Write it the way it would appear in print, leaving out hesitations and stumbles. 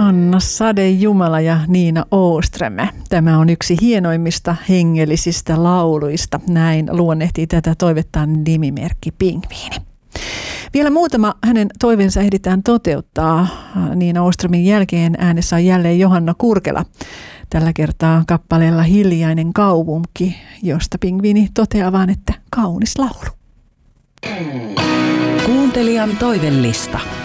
Anna Sade Jumala ja Niina Åström. Tämä on yksi hienoimmista hengellisistä lauluista. Näin luonnehtii tätä toivettaan nimimerkki Pingviini. Vielä muutama hänen toiveensa ehditään toteuttaa. Niina Åströmin jälkeen äänessä on jälleen Johanna Kurkela. Tällä kertaa kappaleella Hiljainen kaupunki, josta Pingviini toteaa vaan, että kaunis laulu. Kuuntelijan toivellista.